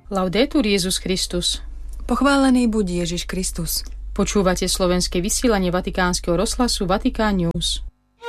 Laudetur Jesus Christus. Pochválený buď Ježiš Kristus. Počúvate slovenské vysielanie Vatikánskeho rozhlasu Vatikán News.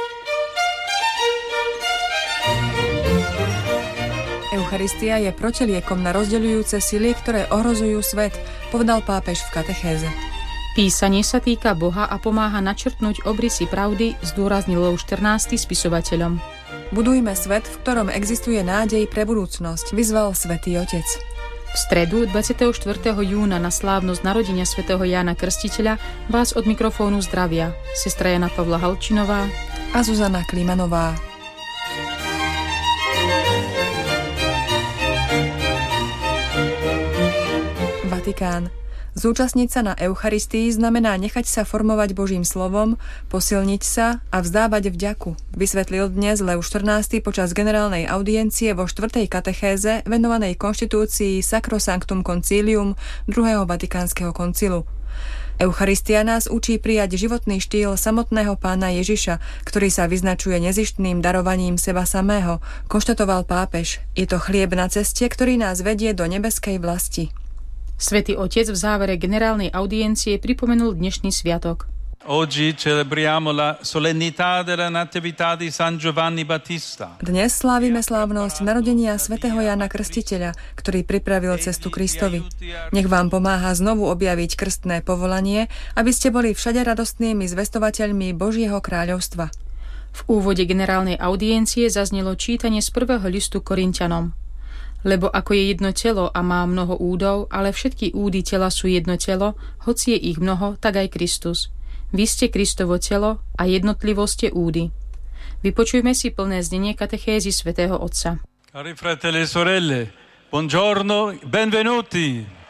Eucharistia je protiliekom na rozdeľujúce sily, ktoré ohrozujú svet, povedal pápež v katechéze. Písanie sa týka Boha a pomáha načrtnúť obrysy pravdy, zdôraznil Lev 14. spisovateľom. Budujme svet, v ktorom existuje nádej pre budúcnosť, vyzval Svätý Otec. V stredu 24. júna na slávnosť narodenia svätého Jána Krstiteľa vás od mikrofónu zdravia sestra Jana Pavla Halčinová a Zuzana Klimanová. Vatikán. Zúčastniť sa na Eucharistii znamená nechať sa formovať Božím slovom, posilniť sa a vzdávať vďaku, vysvetlil dnes Lev 14. počas generálnej audiencie vo 4. katechéze venovanej konštitúcii Sacrosanctum Concilium 2. Vatikánskeho koncilu. Eucharistia nás učí prijať životný štýl samotného Pána Ježiša, ktorý sa vyznačuje nezištným darovaním seba samého, konštatoval pápež. Je to chlieb na ceste, ktorý nás vedie do nebeskej vlasti. Svätý Otec v závere generálnej audiencie pripomenul dnešný sviatok. Oggi celebriamo la solennità della natività di San Giovanni Battista. Dnes slávime slávnosť narodenia svätého Jána Krstiteľa, ktorý pripravil cestu Kristovi. Nech vám pomáha znovu objaviť krstné povolanie, aby ste boli všade radostnými zvestovateľmi Božieho kráľovstva. V úvode generálnej audiencie zaznelo čítanie z prvého listu Korinťanom. Lebo ako je jedno telo a má mnoho údov, ale všetky údy tela sú jedno telo, hoci je ich mnoho, tak aj Kristus. Vy ste Kristovo telo a jednotlivo ste údy. Vypočujme si plné znenie katechézy svätého Otca. Cari fratelli e sorelle, buongiorno, benvenuti.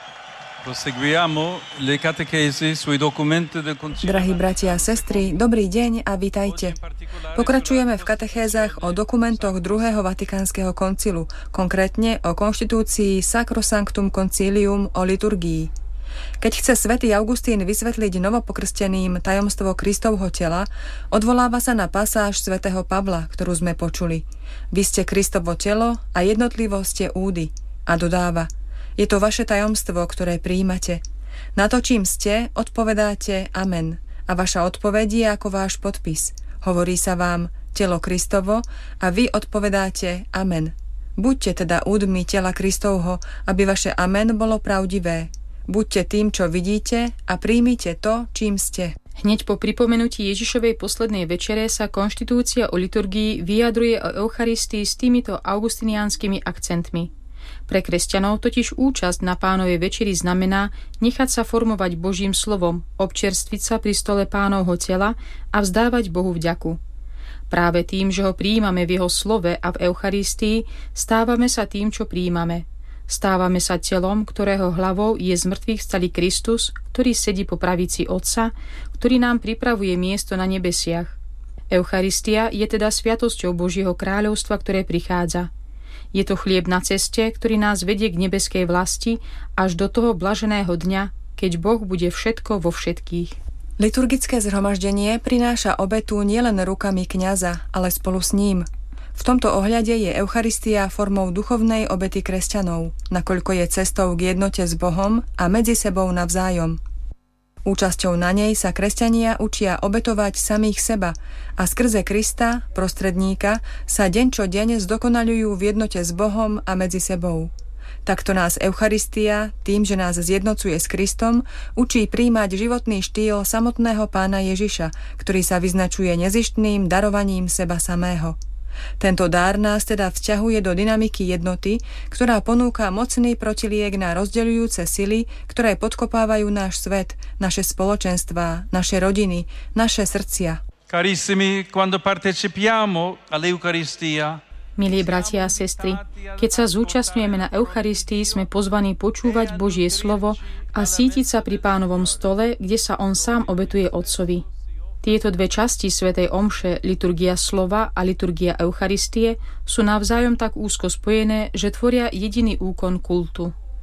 Proseguiamo le catechesi sui documenti del Concilio. Drahí bratia a sestry, dobrý deň a vitajte. Pokračujeme v katechézach o dokumentoch 2. Vatikánskeho koncilu, konkrétne o konštitúcii Sacrosanctum Concilium o liturgii. Keď chce svätý Augustín vysvetliť novopokrsteným tajomstvo Kristovho tela, odvoláva sa na pasáž svätého Pavla, ktorú sme počuli. Vy ste Kristovo telo a jednotlivo ste údy. A dodáva: je to vaše tajomstvo, ktoré prijímate. Na to, čím ste, odpovedáte amen. A vaša odpoveď je ako váš podpis. Hovorí sa vám telo Kristovo a vy odpovedáte amen. Buďte teda údmi tela Kristovho, aby vaše amen bolo pravdivé. Buďte tým, čo vidíte a príjmite to, čím ste. Hneď po pripomenutí Ježišovej poslednej večere sa konštitúcia o liturgii vyjadruje o Eucharistii s týmito augustiniánskymi akcentmi. Pre kresťanov totiž účasť na Pánovej večeri znamená nechať sa formovať Božím slovom, občerstviť sa pri stole Pánovho tela a vzdávať Bohu vďaku. Práve tým, že ho prijímame v jeho slove a v Eucharistii, stávame sa tým, čo prijímame. Stávame sa telom, ktorého hlavou je z mŕtvych vstalý Kristus, ktorý sedí po pravici Otca, ktorý nám pripravuje miesto na nebesiach. Eucharistia je teda sviatosťou Božieho kráľovstva, ktoré prichádza. Je to chlieb na ceste, ktorý nás vedie k nebeskej vlasti až do toho blaženého dňa, keď Boh bude všetko vo všetkých. Liturgické zhromaždenie prináša obetu nielen rukami kňaza, ale spolu s ním. V tomto ohľade je Eucharistia formou duchovnej obety kresťanov, nakoľko je cestou k jednote s Bohom a medzi sebou navzájom. Účasťou na nej sa kresťania učia obetovať samých seba a skrze Krista, prostredníka, sa deň čo deň zdokonaľujú v jednote s Bohom a medzi sebou. Takto nás Eucharistia, tým, že nás zjednocuje s Kristom, učí prijímať životný štýl samotného Pána Ježiša, ktorý sa vyznačuje nezištným darovaním seba samého. Tento dár nás teda vťahuje do dynamiky jednoty, ktorá ponúka mocný protiliek na rozdeľujúce sily, ktoré podkopávajú náš svet, naše spoločenstvá, naše rodiny, naše srdcia. Carissimi, quando partecipiamo all'Eucaristia, milí bratia a sestry, keď sa zúčastňujeme na Eucharistii, sme pozvaní počúvať Božie slovo a sítiť sa pri Pánovom stole, kde sa on sám obetuje Otcovi. Tieto dve časti svätej omše, liturgia slova a liturgia Eucharistie, sú navzájom tak úzko spojené, že tvoria jediný úkon kultu.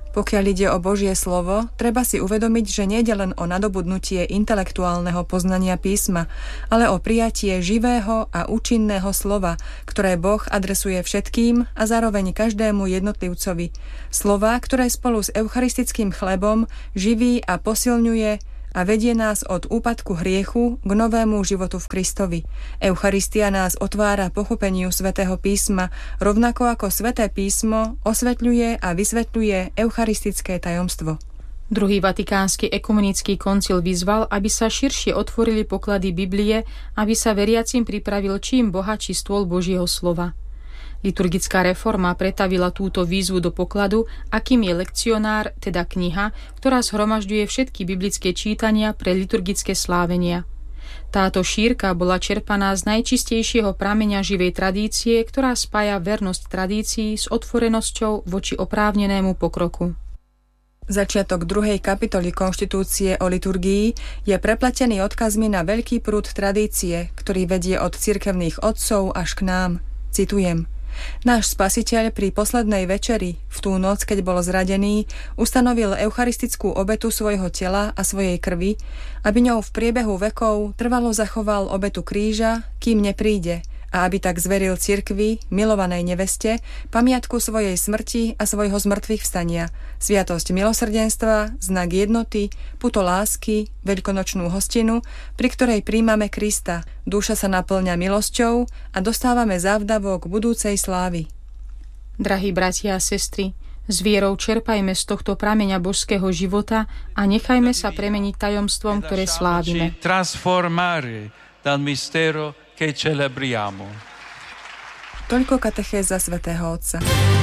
Pokiaľ ide o Božie slovo, treba si uvedomiť, že nejde len o nadobudnutie intelektuálneho poznania písma, ale o prijatie živého a účinného slova, ktoré Boh adresuje všetkým a zároveň každému jednotlivcovi. Slova, ktoré spolu s eucharistickým chlebom živí a posilňuje a vedie nás od úpadku hriechu k novému životu v Kristovi. Eucharistia nás otvára pochopeniu Svätého písma, rovnako ako Sväté písmo osvetľuje a vysvetľuje eucharistické tajomstvo. Druhý vatikánsky ekumenický koncil vyzval, aby sa širšie otvorili poklady Biblie, aby sa veriacim pripravil čím bohatší stôl Božieho slova. Liturgická reforma pretavila túto výzvu do pokladu, akým je lekcionár, teda kniha, ktorá zhromažďuje všetky biblické čítania pre liturgické slávenia. Táto šírka bola čerpaná z najčistejšieho prameňa živej tradície, ktorá spája vernosť tradícií s otvorenosťou voči oprávnenému pokroku. Začiatok 2. kapitoly Konštitúcie o liturgii je prepletený odkazmi na veľký prúd tradície, ktorý vedie od cirkevných otcov až k nám. Citujem: Náš Spasiteľ pri poslednej večeri, v tú noc, keď bol zradený, ustanovil eucharistickú obetu svojho tela a svojej krvi, aby ňou v priebehu vekov trvalo zachoval obetu kríža, kým nepríde, a aby tak zveril cirkvi, milovanej neveste, pamiatku svojej smrti a svojho zmrtvých vstania, sviatosť milosrdenstva, znak jednoty, puto lásky, veľkonočnú hostinu, pri ktorej príjmame Krista, duša sa naplňa milosťou a dostávame závdavok budúcej slávy. Drahí bratia a sestry, s vierou čerpajme z tohto prameňa božského života a nechajme sa premeniť tajomstvom, ktoré slávime. Trasformare dal mistero che celebriamo. Toľko katechéza svätého Otca.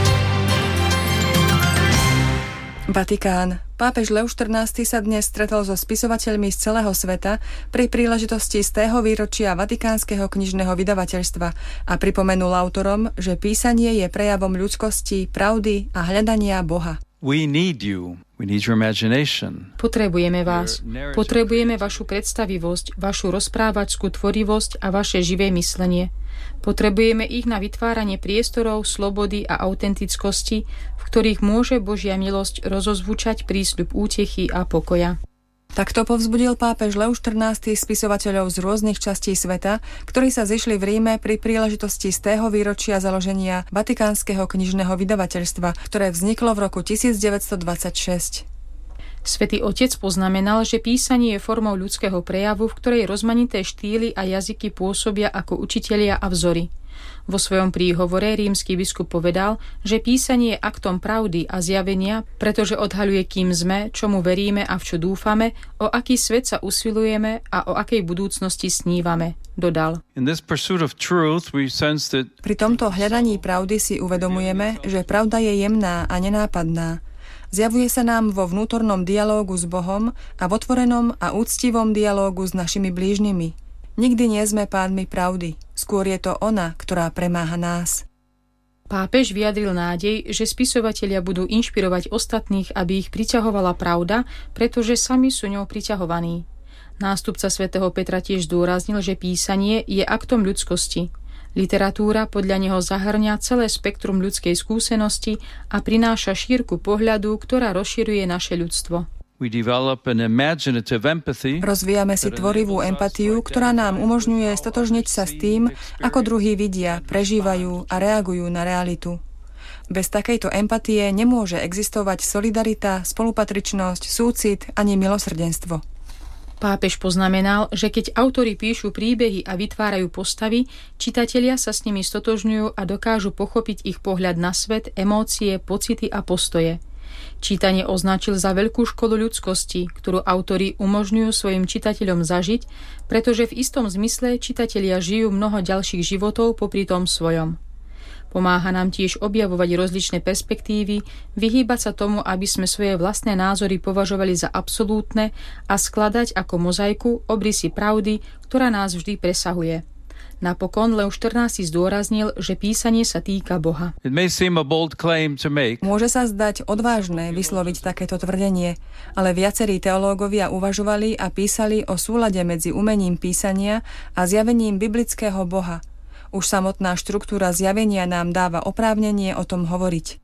Vatikán. Pápež Leoš XIV sa dnes stretol so spisovateľmi z celého sveta pri príležitosti 100. výročia Vatikánskeho knižného vydavateľstva a pripomenul autorom, že písanie je prejavom ľudskosti, pravdy a hľadania Boha. We need you. We need your imagination. Potrebujeme vás. Potrebujeme vašu predstavivosť, vašu rozprávačskú tvorivosť a vaše živé myslenie. Potrebujeme ich na vytváranie priestorov, slobody a autentickosti, v ktorých môže Božia milosť rozozvučať prísľub útechy a pokoja. Takto povzbudil pápež Leoš XIV spisovateľov z rôznych častí sveta, ktorí sa zišli v Ríme pri príležitosti 100. výročia založenia Vatikánskeho knižného vydavateľstva, ktoré vzniklo v roku 1926. Svätý Otec poznamenal, že písanie je formou ľudského prejavu, v ktorej rozmanité štýly a jazyky pôsobia ako učitelia a vzory. Vo svojom príhovore rímsky biskup povedal, že písanie je aktom pravdy a zjavenia, pretože odhaľuje, kým sme, čomu veríme a v čo dúfame, o aký svet sa usilujeme a o akej budúcnosti snívame, dodal. Pri tomto hľadaní pravdy si uvedomujeme, že pravda je jemná a nenápadná. Zjavuje sa nám vo vnútornom dialógu s Bohom a v otvorenom a úctivom dialógu s našimi blížnymi. Nikdy nie sme pánmi pravdy, skôr je to ona, ktorá premáha nás. Pápež vyjadril nádej, že spisovatelia budú inšpirovať ostatných, aby ich priťahovala pravda, pretože sami sú ňou priťahovaní. Nástupca svätého Petra tiež zdôraznil, že písanie je aktom ľudskosti. Literatúra podľa neho zahŕňa celé spektrum ľudskej skúsenosti a prináša šírku pohľadu, ktorá rozširuje naše ľudstvo. Rozvíjame si tvorivú empatiu, ktorá nám umožňuje stotožniť sa s tým, ako druhí vidia, prežívajú a reagujú na realitu. Bez takejto empatie nemôže existovať solidarita, spolupatričnosť, súcit ani milosrdenstvo. Pápež poznamenal, že keď autori píšu príbehy a vytvárajú postavy, čitatelia sa s nimi stotožňujú a dokážu pochopiť ich pohľad na svet, emócie, pocity a postoje. Čítanie označil za veľkú školu ľudskosti, ktorú autori umožňujú svojim čitateľom zažiť, pretože v istom zmysle čitatelia žijú mnoho ďalších životov popri tom svojom. Pomáha nám tiež objavovať rozličné perspektívy, vyhýbať sa tomu, aby sme svoje vlastné názory považovali za absolútne a skladať ako mozaiku obrysy pravdy, ktorá nás vždy presahuje. Napokon Leoš XIV zdôraznil, že písanie sa týka Boha. Môže sa zdať odvážne vysloviť takéto tvrdenie, ale viacerí teológovia uvažovali a písali o súlade medzi umením písania a zjavením biblického Boha, Už samotná štruktúra zjavenia nám dáva oprávnenie o tom hovoriť.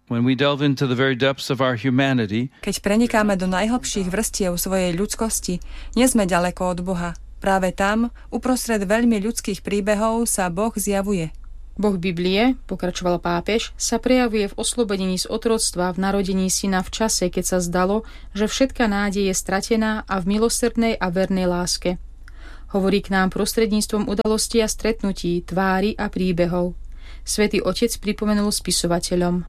Keď prenikáme do najhlbších vrstiev svojej ľudskosti, nie sme ďaleko od Boha. Práve tam, uprostred veľmi ľudských príbehov, sa Boh zjavuje. Boh Biblie, pokračoval pápež, sa prejavuje v oslobodení z otroctva, v narodení syna v čase, keď sa zdalo, že všetká nádej je stratená, a v milosrdnej a vernej láske. Hovorí k nám prostredníctvom udalostí a stretnutí, tvári a príbehov. Svätý Otec pripomenul spisovateľom.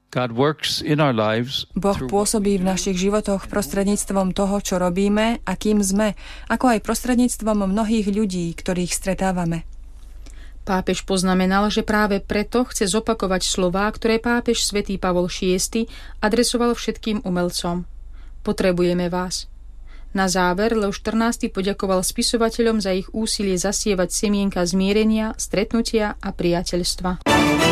Boh pôsobí v našich životoch prostredníctvom toho, čo robíme a kým sme, ako aj prostredníctvom mnohých ľudí, ktorých stretávame. Pápež poznamenal, že práve preto chce zopakovať slová, ktoré pápež svätý Pavol VI adresoval všetkým umelcom. Potrebujeme vás. Na záver Leo XIV poďakoval spisovateľom za ich úsilie zasievať semienka zmierenia, stretnutia a priateľstva.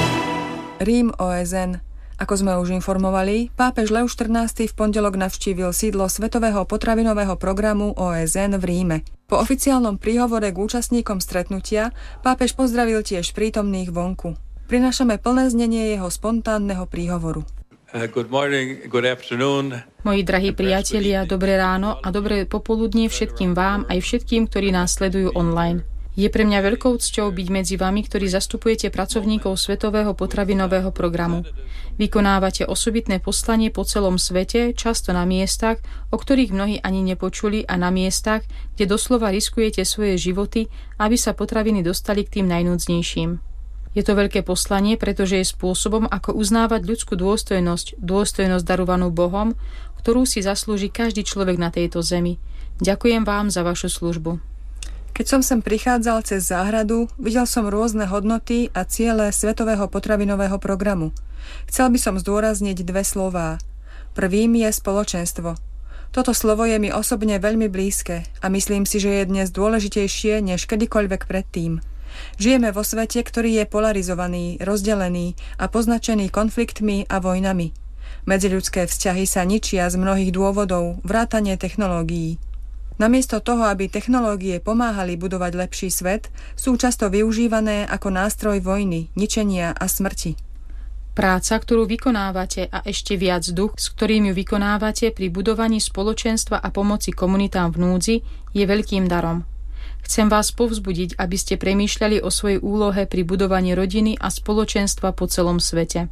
Rím, OSN. Ako sme už informovali, pápež Leo XIV v pondelok navštívil sídlo Svetového potravinového programu OSN v Ríme. Po oficiálnom príhovore k účastníkom stretnutia pápež pozdravil tiež prítomných vonku. Prinášame plné znenie jeho spontánneho príhovoru. Good morning, good afternoon. Moji drahí priatelia, dobré ráno a dobré popoludnie všetkým vám aj všetkým, ktorí nás sledujú online. Je pre mňa veľkou cťou byť medzi vami, ktorí zastupujete pracovníkov Svetového potravinového programu. Vykonávate osobitné poslanie po celom svete, často na miestach, o ktorých mnohí ani nepočuli, a na miestach, kde doslova riskujete svoje životy, aby sa potraviny dostali k tým najnúdznejším. Je to veľké poslanie, pretože je spôsobom, ako uznávať ľudskú dôstojnosť darovanú Bohom, ktorú si zaslúži každý človek na tejto zemi. Ďakujem vám za vašu službu. Keď som sem prichádzal cez záhradu, videl som rôzne hodnoty a ciele Svetového potravinového programu. Chcel by som zdôrazniť dve slová. Prvým je spoločenstvo. Toto slovo je mi osobne veľmi blízke a myslím si, že je dnes dôležitejšie než kedykoľvek predtým. Žijeme vo svete, ktorý je polarizovaný, rozdelený a poznačený konfliktmi a vojnami. Medziľudské vzťahy sa ničia z mnohých dôvodov, vrátane technológií. Namiesto toho, aby technológie pomáhali budovať lepší svet, sú často využívané ako nástroj vojny, ničenia a smrti. Práca, ktorú vykonávate, a ešte viac duch, s ktorým ju vykonávate pri budovaní spoločenstva a pomoci komunitám v núdzi, je veľkým darom. Chcem vás povzbudiť, aby ste premýšľali o svojej úlohe pri budovaní rodiny a spoločenstva po celom svete.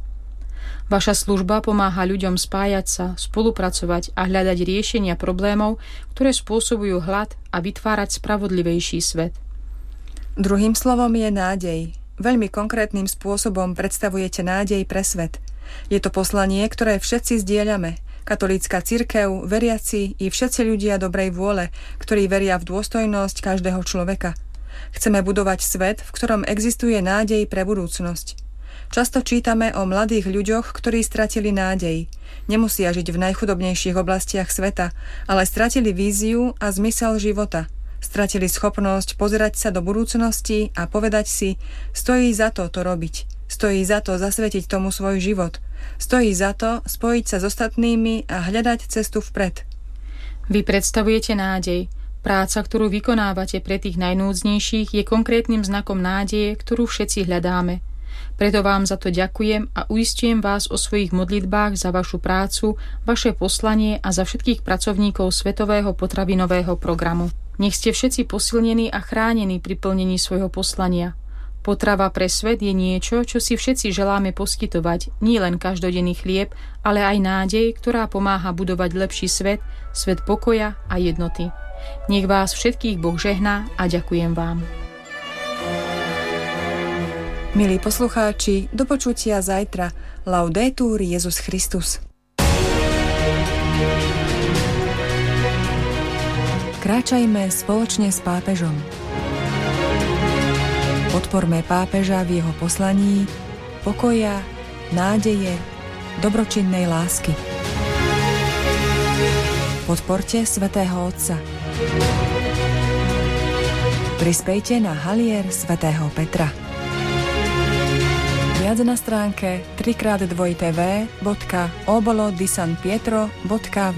Vaša služba pomáha ľuďom spájať sa, spolupracovať a hľadať riešenia problémov, ktoré spôsobujú hlad, a vytvárať spravodlivejší svet. Druhým slovom je nádej. Veľmi konkrétnym spôsobom predstavujete nádej pre svet. Je to poslanie, ktoré všetci zdieľame. Katolícka cirkev, veriaci i všetci ľudia dobrej vôle, ktorí veria v dôstojnosť každého človeka. Chceme budovať svet, v ktorom existuje nádej pre budúcnosť. Často čítame o mladých ľuďoch, ktorí stratili nádej. Nemusia žiť v najchudobnejších oblastiach sveta, ale stratili víziu a zmysel života. Stratili schopnosť pozerať sa do budúcnosti a povedať si, stojí za to robiť. Stojí za to zasvetiť tomu svoj život. Stojí za to spojiť sa s ostatnými a hľadať cestu vpred. Vy predstavujete nádej. Práca, ktorú vykonávate pre tých najnúdznejších, je konkrétnym znakom nádeje, ktorú všetci hľadáme. Preto vám za to ďakujem a uisťujem vás o svojich modlitbách za vašu prácu, vaše poslanie a za všetkých pracovníkov Svetového potravinového programu. Nech ste všetci posilnení a chránení pri plnení svojho poslania. Potrava pre svet je niečo, čo si všetci želáme poskytovať, nie len každodenný chlieb, ale aj nádej, ktorá pomáha budovať lepší svet, svet pokoja a jednoty. Nech vás všetkých Boh žehná a ďakujem vám. Milí poslucháči, do počutia zajtra. Laudetur Jesus Christus. Kráčajme spoločne s pápežom. Podporme pápeža v jeho poslaní pokoja, nádeje, dobročinnej lásky. Podporte Svätého Otca. Prispejte na halier svätého Petra. Viac na stránke www.obolodisanpietro.vn